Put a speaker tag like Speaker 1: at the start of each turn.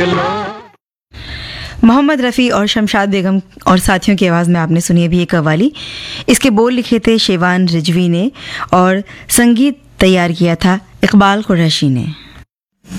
Speaker 1: मोहम्मद रफ़ी और शमशाद बेगम और साथियों की आवाज़ में आपने सुनी अभी ये कव्वाली। इसके बोल लिखे थे शेवान रिजवी ने और संगीत तैयार किया था इकबाल कुरैशी ने।